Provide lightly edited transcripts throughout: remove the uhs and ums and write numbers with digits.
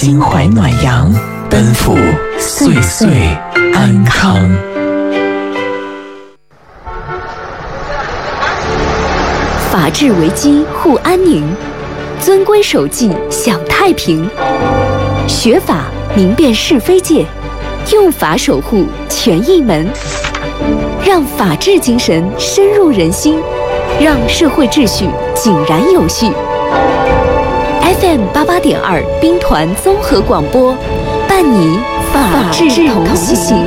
心怀暖阳，奔赴岁岁安康。 法治为基，护安宁；遵规守纪，享太平。学法明辨是非界，用法守护权益门。让法治精神深入人心，让社会秩序井然有序。FM88.2兵团综合广播，伴你法治同行。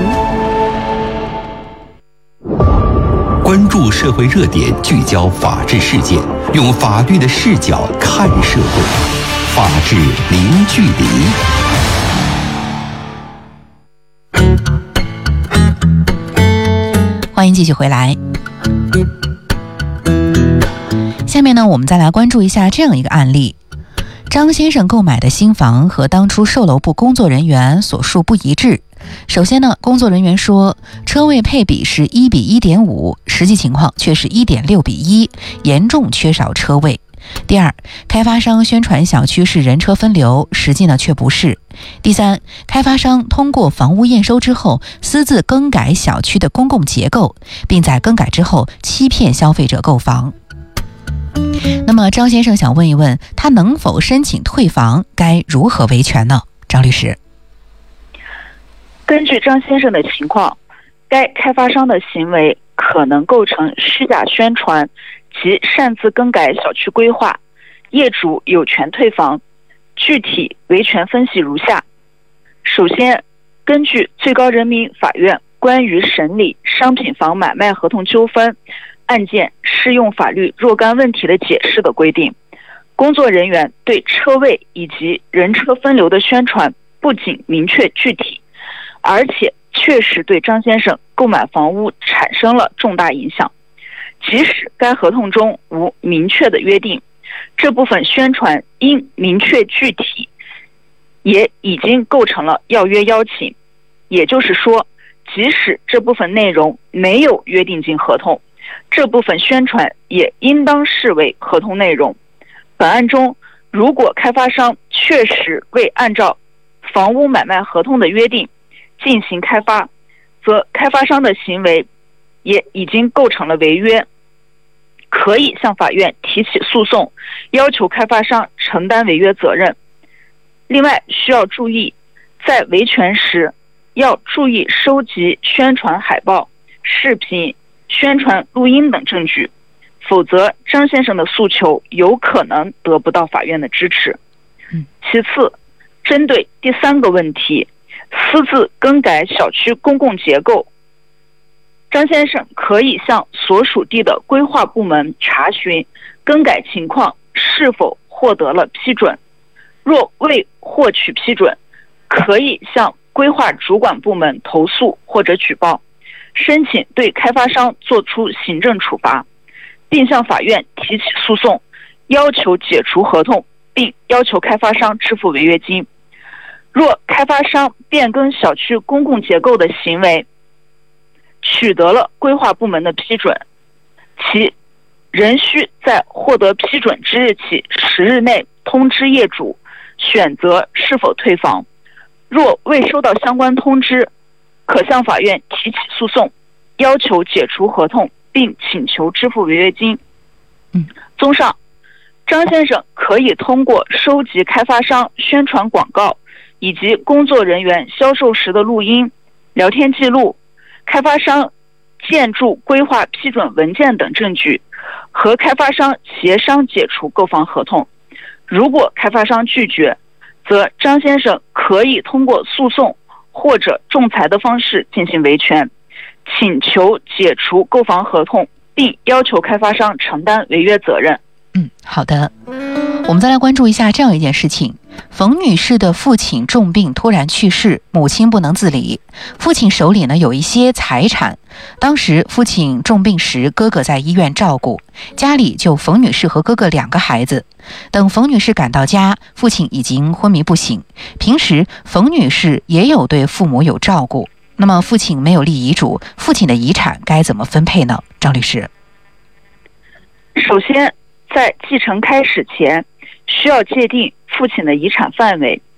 关注社会热点，聚焦法治事件，用法律的视角看社会，法治零距离。 欢迎继续回来。下面呢，我们再来关注一下这样一个案例：张先生购买的新房和当初售楼部工作人员所述不一致。首先呢，工作人员说车位配比是1:1.5，实际情况却是1.6:1，严重缺少车位。第二，开发商宣传小区是人车分流，实际呢却不是。第三，开发商通过房屋验收之后，私自更改小区的公共结构，并在更改之后欺骗消费者购房。那么张先生想问一问，他能否申请退房，该如何维权呢？张律师。 根据张先生的情况，该开发商的行为可能构成虚假宣传及擅自更改小区规划，业主有权退房。具体维权分析如下：首先，根据最高人民法院关于审理商品房买卖合同纠纷案件适用法律若干问题的解释的规定，工作人员对车位以及人车分流的宣传不仅明确具体，而且确实对张先生购买房屋产生了重大影响。即使该合同中无明确的约定，这部分宣传因明确具体，也已经构成了要约邀请。也就是说，即使这部分内容没有约定进合同，这部分宣传也应当视为合同内容。本案中，如果开发商确实未按照房屋买卖合同的约定进行开发，则开发商的行为也已经构成了违约，可以向法院提起诉讼，要求开发商承担违约责任。另外需要注意，在维权时要注意收集宣传海报、视频、宣传录音等证据，否则张先生的诉求有可能得不到法院的支持。其次，针对第三个问题，私自更改小区公共结构，张先生可以向所属地的规划部门查询更改情况是否获得了批准，若未获取批准，可以向规划主管部门投诉或者举报，申请对开发商作出行政处罚，并向法院提起诉讼，要求解除合同，并要求开发商支付违约金。若开发商变更小区公共结构的行为取得了规划部门的批准，其仍需在获得批准之日起10日内通知业主选择是否退房。若未收到相关通知，可向法院提起诉讼，要求解除合同，并请求支付违约金。综上，张先生可以通过收集开发商宣传广告以及工作人员销售时的录音、聊天记录、开发商建筑规划批准文件等证据，和开发商协商解除购房合同。如果开发商拒绝，则张先生可以通过诉讼或者仲裁的方式进行维权，请求解除购房合同，并要求开发商承担违约责任。 好的，我们再来关注一下这样一件事情：冯女士的父亲重病突然去世，母亲不能自理，父亲手里呢有一些财产。当时父亲重病时，哥哥在医院照顾，家里就冯女士和哥哥2个孩子。等冯女士赶到家，父亲已经昏迷不醒。平时冯女士也有对父母有照顾，那么父亲没有立遗嘱，父亲的遗产该怎么分配呢？张律师。 首先，在继承开始前，需要界定父亲的遗产范围。